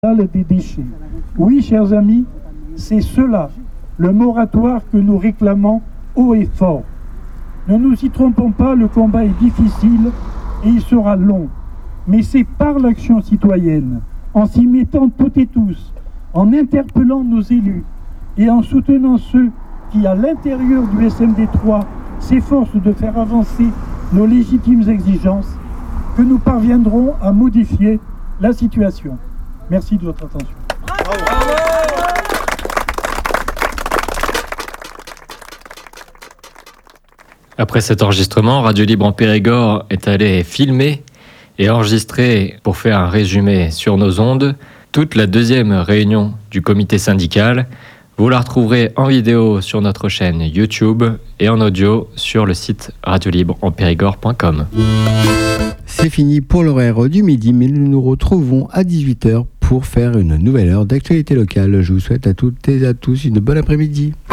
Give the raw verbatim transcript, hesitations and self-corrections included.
des déchets. Oui, chers amis, c'est cela, le moratoire que nous réclamons haut et fort. Ne nous y trompons pas, le combat est difficile et il sera long. Mais c'est par l'action citoyenne, en s'y mettant toutes et tous, en interpellant nos élus et en soutenant ceux qui, à l'intérieur du S M D trois, s'efforcent de faire avancer nos légitimes exigences, que nous parviendrons à modifier la situation. Merci de votre attention. Bravo. Après cet enregistrement, Radio Libre en Périgord est allé filmer et enregistrer, pour faire un résumé sur nos ondes, toute la deuxième réunion du comité syndical. Vous la retrouverez en vidéo sur notre chaîne YouTube et en audio sur le site radio libre en périgord point com. C'est fini pour l'horaire du midi, mais nous nous retrouvons à dix-huit heures pour faire une nouvelle heure d'actualité locale. Je vous souhaite à toutes et à tous une bonne après-midi.